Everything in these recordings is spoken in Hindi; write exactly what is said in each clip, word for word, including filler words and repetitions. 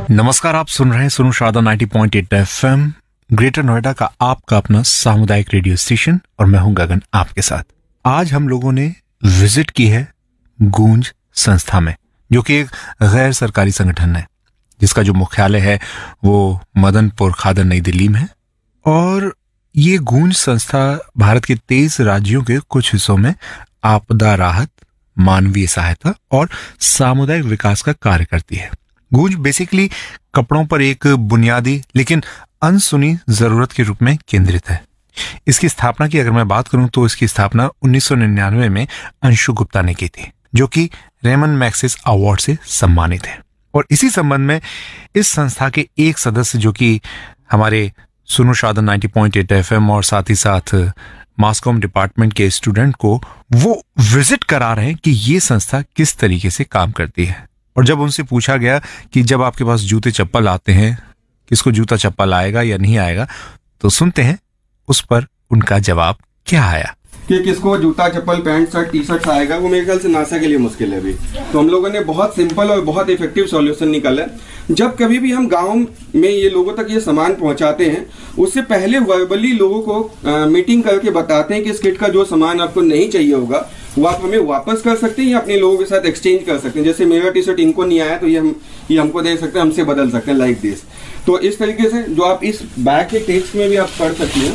नमस्कार, आप सुन रहे हैं सुनो Sharda ninety point eight FM, greater Noida का आपका अपना सामुदायिक रेडियो स्टेशन, और मैं हूं गगन आपके साथ। आज हम लोगों ने विजिट की है गूंज संस्था में, जो कि एक गैर सरकारी संगठन है जिसका जो मुख्यालय है वो मदनपुर खादर नई दिल्ली में है। और ये गूंज संस्था भारत के तेईस राज्यों के कुछ हिस्सों में आपदा राहत, मानवीय सहायता और सामुदायिक विकास का कार्य करती है। गूंज बेसिकली कपड़ों पर एक बुनियादी लेकिन अनसुनी जरूरत के रूप में केंद्रित है। इसकी स्थापना की अगर मैं बात करूं तो इसकी स्थापना उन्नीस सौ निन्यानवे में अंशु गुप्ता ने की थी, जो कि रेमन मैग्सेसे अवार्ड से सम्मानित है। और इसी संबंध में इस संस्था के एक सदस्य, जो कि हमारे सुनो Sharda ninety point eight FM और साथ ही साथ मासकॉम डिपार्टमेंट के स्टूडेंट को वो विजिट करा रहे हैं कि ये संस्था किस तरीके से काम करती है। और जब उनसे पूछा गया कि जब आपके पास जूते चप्पल आते हैं, किसको जूता चप्पल आएगा या नहीं आएगा, तो सुनते हैं उस पर उनका जवाब क्या आया। कि किसको जूता चप्पल पैंट शर्ट टी शर्ट आएगा, वो मेरे ख्याल से नासा के लिए मुश्किल है अभी। तो हम लोगों ने बहुत सिंपल और बहुत इफेक्टिव सॉल्यूशन निकाला। जब कभी भी हम गांव में ये लोगों तक ये सामान पहुंचाते हैं, उससे पहले वर्बली लोगों को आ, मीटिंग करके बताते हैं कि इस किट का जो सामान आपको नहीं चाहिए होगा वो आप हमें वापस कर सकते हैं या अपने लोगों के साथ एक्सचेंज कर सकते हैं। जैसे मेरा टी शर्ट इनको नहीं आया तो ये हम ये हमको दे सकते हैं, हमसे बदल सकते हैं, लाइक दिस। तो इस तरीके से जो आप इस बैग के टेक्स्ट में भी आप पढ़ सकते हैं,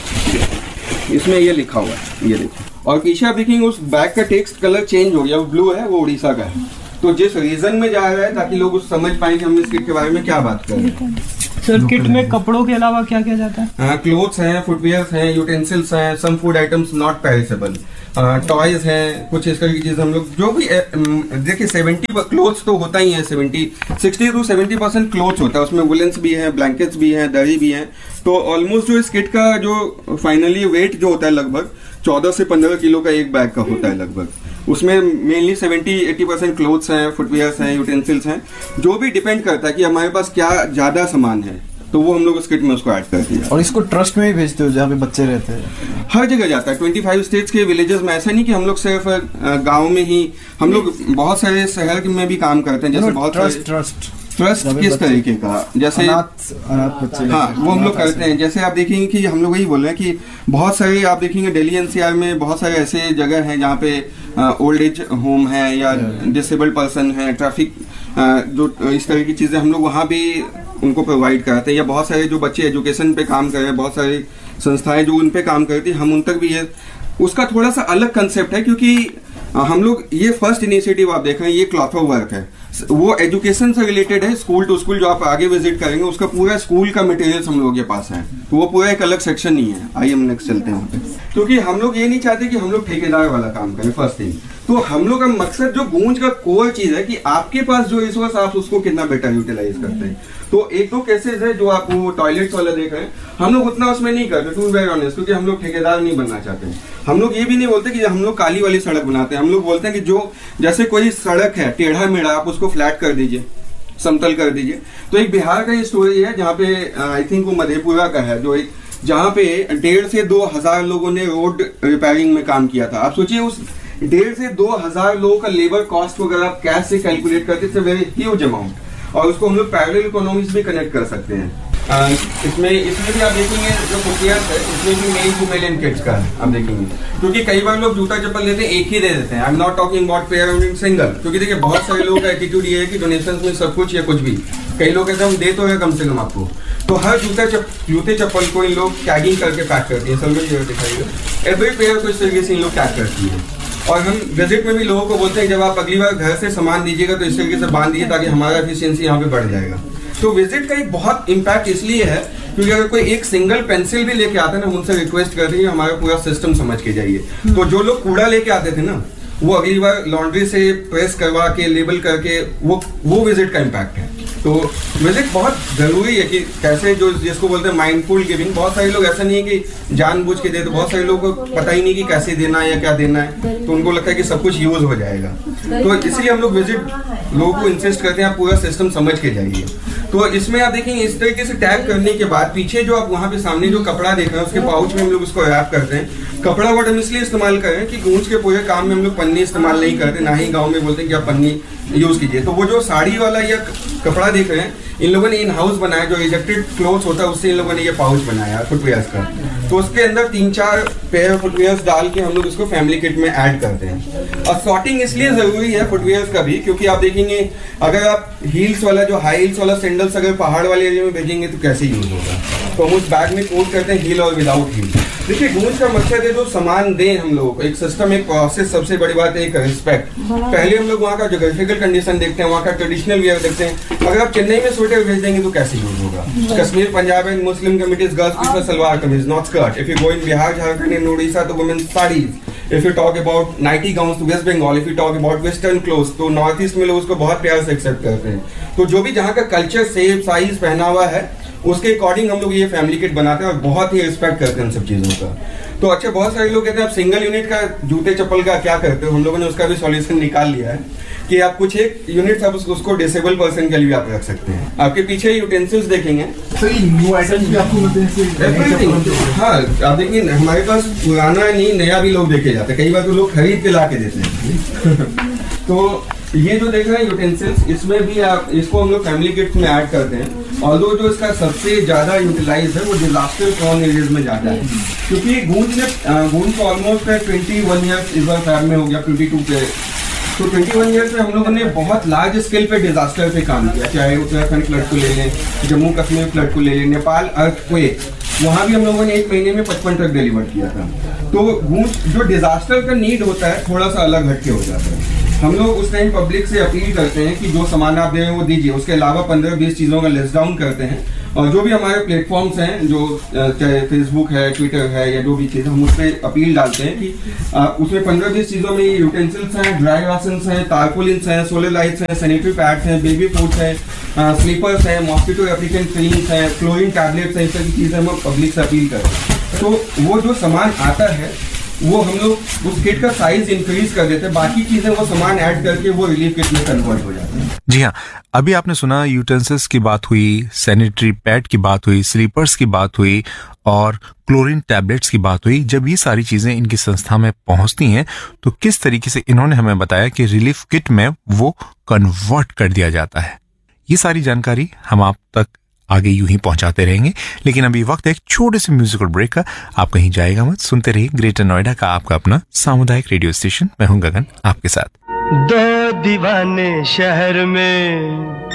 इसमें ये लिखा हुआ है, ये देखो। और पीछे आप देखेंगे उस बैग का टेक्स्ट कलर चेंज हो गया, वो ब्लू है, वो उड़ीसा का है। तो जिस रीजन में जा रहा है ताकि लोग उस समझ पाए कि हम इस किट के बारे में क्या बात कर रहे हैं। सर, किट में कपड़ों के अलावा क्या क्या जाता है? हाँ, क्लोथ्स हैं, फुटवियर्स हैं, यूटेंसिल्स हैं, some food items not perishable, toys हैं, कुछ इस तरह की चीजें हम लोग जो भी देखिए सेवेंटी क्लोथ्स तो होता ही है, seventy sixty two seventy percent clothes होता है, उसमें वुलेंस भी है, ब्लैंकेट्स भी हैं, दरी भी हैं। तो ऑलमोस्ट जो इस किट का जो फाइनली वेट जो होता है लगभग चौदह से पंद्रह किलो का एक बैग का होता है लगभग। उसमें mainly seventy eighty percent clothes हैं, फुटवियर्स हैं, यूटेंसिल्स हैं, जो भी डिपेंड करता है कि हमारे पास क्या ज्यादा सामान है तो वो हम लोग उस किट में उसको ऐड कर दिया। और इसको ट्रस्ट में ही भेजते हो जहाँ पे बच्चे रहते हैं? हर जगह जाता है, पच्चीस स्टेट्स के विलेजेस में। ऐसा नहीं कि हम लोग सिर्फ गांव में ही, हम लोग बहुत सारे शहर में भी बहुत करते हैं। जैसे बहुत ट्रस्ट ट्रस्ट ट्रस्ट किस तरीके का, जैसे अनाथ अनाथ बच्चे, हाँ वो हम लोग करते हैं। जैसे आप देखेंगे कि हम लोग वही बोल रहे हैं कि बहुत सारे आप देखेंगे दिल्ली एनसीआर में बहुत सारे ऐसे जगह हैं जहाँ पे ओल्ड एज होम है या डिसेबल्ड पर्सन है, ट्रैफिक जो इस तरह की चीजें हम लोग वहाँ भी उनको प्रोवाइड कराते हैं। या बहुत सारे जो बच्चे एजुकेशन पे काम कर रहे हैं, बहुत सारी संस्थाएं जो उन पे काम करती हैं, हम उन तक भी ये, उसका थोड़ा सा अलग कंसेप्ट है क्योंकि हम लोग ये फर्स्ट इनिशिएटिव आप देख रहे हैं, ये क्लॉथो वर्क है, वो एजुकेशन से रिलेटेड है। स्कूल टू स्कूल जो आप आगे विजिट करेंगे उसका पूरा स्कूल का मटेरियल्स हम लोग के पास है, तो वो पूरा एक अलग सेक्शन नहीं है। आइए हम नेक्स्ट चलते हैं वहाँ पे, क्योंकि हम लोग ये नहीं चाहते कि हम लोग ठेकेदार वाला काम करें फर्स्ट थिंग। तो हम लोग का मकसद जो गूंज का कोर चीज है कि आपके पास जो रिसोर्स आप उसको कितना बेटर यूटिलाइज करते हैं। तो एक दो केसेस है जो आप वो टॉयलेट्स वाला देख रहे हैं, हम लोग उतना उसमें नहीं करते, टू बी वेरी ऑनेस्ट, क्योंकि हम लोग ठेकेदार नहीं बनना चाहते। हम लोग ये भी नहीं बोलते कि हम लोग काली वाली सड़क बनाते हैं, हम लोग बोलते हैं कि जो जैसे कोई सड़क है टेढ़ा मेढ़ा, आप उसको फ्लैट कर दीजिए, समतल कर दीजिए। तो एक बिहार का ये स्टोरी है जहाँ पे आई थिंक वो मधेपुरा का है, जो एक जहाँ पे डेढ़ से दो हजार लोगों ने रोड रिपेयरिंग में काम किया था। आप सोचिए उस डेढ़ से दो हजार लोगों का लेबर कॉस्ट को अगर आप कैश से कैलकुलेट करते थे, वेरी ह्यूज अमाउंट, और उसको हम लोग पैरेलल इकोनॉमिक्स भी कनेक्ट कर सकते हैं। आ, इसमें इसमें भी आप देखेंगे जो फुटवियर्स है उसमें भी मेल फीमेल एंड किड्स का है, आप देखेंगे। क्योंकि कई बार लोग जूता चप्पल लेते हैं एक ही दे देते हैं, I am not talking about pair single, क्योंकि देखिए बहुत सारे लोगों का एटीट्यूड ये है कि डोनेशन में सब कुछ या कुछ भी, कई लोग कहते हैं हम दे तो है कम से कम आपको। तो हर जूता चप, जूते चप्पल को इन लोग टैगिंग करके पैक करती है, सब दिखाइएगा, एवरी पेयर को इस तरीके से इन लोग टैग करती है। और हम विजिट में भी लोगों को बोलते हैं जब आप अगली बार घर से सामान दीजिएगा तो इस तरीके से बांध दीजिए ताकि हमारा एफिशिएंसी यहाँ पे बढ़ जाएगा। तो विजिट का एक बहुत इम्पैक्ट इसलिए है क्योंकि अगर कोई एक सिंगल पेंसिल भी लेके आता है ना, हम उनसे रिक्वेस्ट करते हैं हमारा पूरा सिस्टम समझ के जाइए। तो जो लोग कूड़ा लेके आते थे ना, वो अगली बार लॉन्ड्री से प्रेस करवा के लेबल करके, वो वो विजिट का इम्पैक्ट है। तो विजिट बहुत जरूरी है कि कैसे जो जिसको बोलते हैं माइंडफुल गिविंग, बहुत सारे लोग ऐसा नहीं है कि जानबूझ के दे, तो बहुत सारे लोगों को पता ही नहीं कि कैसे देना है या क्या देना है, तो उनको लगता है कि सब कुछ यूज हो जाएगा। तो इसलिए हम लोग विजिट लोगों को इंसिस्ट करते हैं आप पूरा सिस्टम समझ के जाइए। तो इसमें आप देखेंगे इस तरीके से टैग करने के बाद पीछे जो आप वहाँ पे सामने जो कपड़ा देख रहे हैं उसके पाउच में हम लोग उसको रैप करते हैं। कपड़ा वर्ड हम इसलिए इस्तेमाल कर रहे हैं कि गूंज के पूरे काम में हम लोग पन्नी इस्तेमाल नहीं करते, ना ही गाँव में बोलते हैं कि आप पन्नी यूज कीजिए। तो वो जो साड़ी वाला ये कपड़ा देख रहे हैं, इन लोगों ने इन हाउस बनाया, जो रिजेक्टेड क्लोथ होता है उससे इन लोगों ने ये पाउच बनाया फुटवेयर्स का। तो उसके अंदर तीन चार पेयर फुटवेयर्स डाल के हम लोग इसको फैमिली किट में ऐड करते हैं। और सॉर्टिंग इसलिए जरूरी है फुटवेयर्स का भी, क्योंकि आप देखेंगे अगर आप हील्स वाला जो हाई हील्स वाला सैंडल्स अगर पहाड़ वाले एरिया में भेजेंगे तो कैसे यूज होगा। तो हम उस बैग में कोट करते हैं हील और विदाउट हील। देखिए गूंज का मकसद है जो सामान दें हम लोग, एक सिस्टम, एक प्रोसेस, सबसे बड़ी बात है एक रिस्पेक्ट। पहले हम लोग वहाँ का जोग्राफिकल कंडीशन देखते हैं, वहाँ का ट्रेडिशनल वेयर देखते हैं। अगर आप चेन्नई में स्वेटर भेज देंगे तो कैसे यूज होगा। Kashmir, Punjab and Muslim committees girls prefer salwar kameez not skirt. If you go in Bihar, Jharkhand and Orissa तो women saris. If you talk about nightie gowns तो waste Bengal. If you talk about western clothes तो नॉर्थ ईस्ट में लोग उसको बहुत प्यार से एक्सेप्ट करते हैं। तो जो भी जहाँ का कल्चर, शेप, साइज, पहनावा है उसके अकॉर्डिंग हम लोग ये फैमिली किट बनाते हैं और बहुत ही रिस्पेक्ट करते हैं इन सब चीजों का। तो अच्छा, बहुत सारे लोग कहते हैं आप सिंगल यूनिट का जूते चप्पल का क्या करते हो। हम लोगों ने उसका भी सॉल्यूशन निकाल लिया है कि आप कुछ एक यूनिट आप उसको डिसेबल पर्सन के लिए आप रख सकते हैं। आपके पीछे यूटेंसिल्स देखेंगे, न्यू आइटम्स भी आपको मिलते हैं। हाँ, आप देखिए हमारे पास पुराना नहीं नया भी लोग देखे जाते हैं, कई बार तो लोग खरीद के ला के देते हैं। तो ये जो देख रहे हैं यूटेंसिल्स, इसमें भी आप इसको हम लोग फैमिली किट्स में ऐड करते हैं। ऑल्दो जो इसका सबसे ज्यादा यूटिलाइज है वो डिजास्टर प्रोन एरियाज में जाता है, क्योंकि गूंज ने गूंज को ऑलमोस्ट ट्वेंटी वन ईयर्स इस बार फैब में हो गया, ट्वेंटी टू पे। तो ट्वेंटी वन ईयर्स में हम लोगों ने बहुत लार्ज स्केल पे डिजास्टर पे काम किया, चाहे उत्तराखंड फ्लड को ले लें, जम्मू कश्मीर फ्लड को ले लें, नेपाल अर्थक्वेक, वहाँ भी हम लोगों ने एक महीने में पचपन ट्रक डिलीवर किया था। तो गूंज जो डिजास्टर का नीड होता है थोड़ा सा अलग हटके हो जाता है। हम लोग उस टाइम पब्लिक से अपील करते हैं कि जो सामान आप दे रहे हैं वो दीजिए, उसके अलावा पंद्रह बीस चीज़ों का लिस्ट डाउन करते हैं। और जो भी हमारे प्लेटफॉर्म्स हैं, जो चाहे फेसबुक है, ट्विटर है या जो भी चीज़, हम उस पर अपील डालते हैं कि आ, उसमें पंद्रह बीस चीज़ों में यूटेंसिल्स हैं, ड्राई राशंस हैं, तारपोलिन्स हैं, सोलर लाइट्स हैं, सैनिटरी पैड्स हैं, बेबी फूड्स हैं, स्लीपर्स हैं, मॉस्किटो रेप्लिकेंट क्रीम्स हैं, क्लोरीन टैबलेट्स हैं, इस तरह की चीज़ें हम पब्लिक से अपील करते हैं। तो वो जो सामान आता है वो हम लोग उस किट का साइज इंक्रीज कर देते हैं, बाकी चीजें वो सामान ऐड करके वो रिलीफ किट में कन्वर्ट हो जाते हैं। जी हाँ, अभी आपने सुना यूटेंसिल्स की बात हुई, सैनिटरी पैड की बात हुई, स्लीपर्स की बात हुई और क्लोरीन टैबलेट्स की बात हुई। जब ये सारी चीजें इनकी संस्था में पहुंचती हैं तो किस तरीके से इन्होंने हमें बताया कि रिलीफ किट में वो कन्वर्ट कर दिया जाता है। ये सारी जानकारी हम आप तक आगे यूं ही पहुंचाते रहेंगे, लेकिन अभी वक्त है एक छोटे से म्यूजिकल ब्रेक का। आप कहीं जाएगा मत, सुनते रहिए ग्रेटर नोएडा का आपका अपना सामुदायिक रेडियो स्टेशन। मैं हूं गगन आपके साथ। दो दीवाने शहर में